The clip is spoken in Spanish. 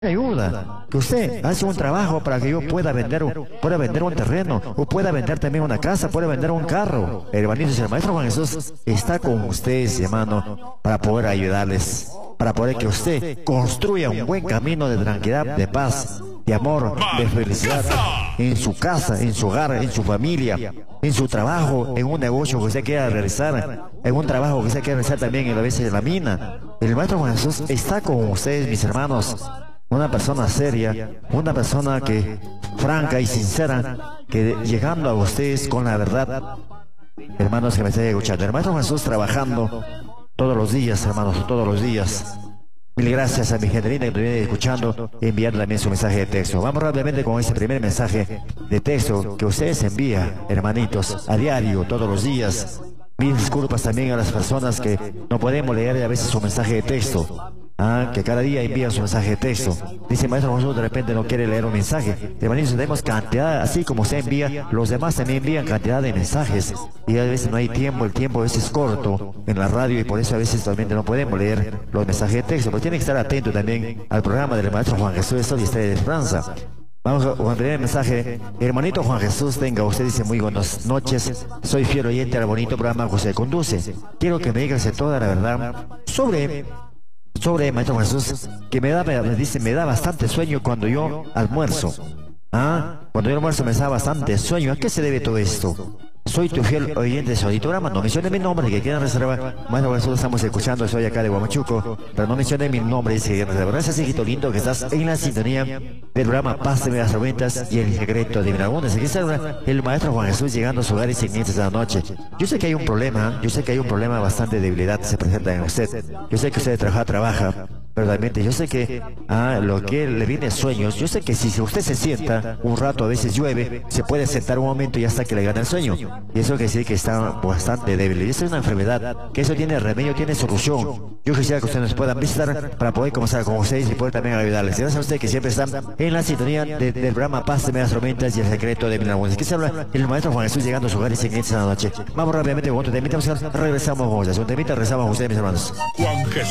ayuda, que usted hace un trabajo para que yo pueda vender un terreno, o pueda vender también una casa, pueda vender un carro. Hermanitos, el Maestro Juan Jesús está con ustedes, hermano, para poder ayudarles, para poder que usted construya un buen camino de tranquilidad, de paz, de amor, de felicidad, en su casa, en su hogar, en su familia, en su trabajo, en un negocio que usted quiera realizar, en un trabajo que usted quiera realizar también a veces en la mina. El Maestro Juan Jesús está con ustedes, mis hermanos. Una persona seria, una persona que franca y sincera, que llegando a ustedes con la verdad, hermanos que me estén escuchando. El Maestro Jesús trabajando todos los días, hermanos, todos los días. Mil gracias a mi gente linda que me viene escuchando, enviando también su mensaje de texto. Vamos rápidamente con ese primer mensaje de texto que ustedes envían, hermanitos, a diario, todos los días. Mil disculpas también a las personas que no podemos leer a veces su mensaje de texto. Que cada día envían su mensaje de texto. Dice Maestro Jesús, de repente no quiere leer un mensaje. Hermanitos, tenemos cantidad, así como se envía, los demás también envían cantidad de mensajes. Y a veces no hay tiempo, el tiempo a veces es corto en la radio y por eso a veces también no podemos leer los mensajes de texto. Pero tienen que estar atentos también al programa del Maestro Juan Jesús de Historia de Esperanza. Vamos con el primer mensaje. Hermanito Juan Jesús, tenga usted, dice, muy buenas noches. Soy fiel oyente al bonito programa que usted conduce. Quiero que me digas toda la verdad sobre Maestro Jesús, que me da bastante sueño cuando yo almuerzo. Cuando yo almuerzo me da bastante sueño. ¿A qué se debe todo esto? Soy tu fiel oyente de su programa. No mencione mi nombre, que quieran reservar. Maestro Jesús, estamos escuchando, soy acá de Guamachuco, pero no mencione mi nombre, dice que reservar. Gracias, hijito lindo, que estás en la sintonía del programa Paz de las Tormentas y el secreto de Miragones. Aquí está el Maestro Juan Jesús llegando a su hogar y siguientes de la noche. Yo sé que hay un problema, bastante de debilidad que se presenta en usted. Yo sé que usted trabaja, pero realmente yo sé que lo que le viene sueños. Yo sé que si usted se sienta un rato, a veces llueve, se puede sentar un momento y hasta que le gane el sueño. Y eso quiere decir que está bastante débil. Y eso es una enfermedad, que eso tiene remedio, tiene solución. Yo quisiera que ustedes nos puedan visitar para poder comenzar con ustedes y poder también ayudarles. Gracias a ustedes que siempre están en la sintonía del programa Paz de Medias Tormentas y el secreto de Miragones. Aquí se habla el Maestro Juan Jesús llegando a su hogar y siguientes de la noche. Vamos rápidamente con otro temita. Regresamos con ustedes. Un temita, regresamos con ustedes, mis hermanos. Juan Jesús.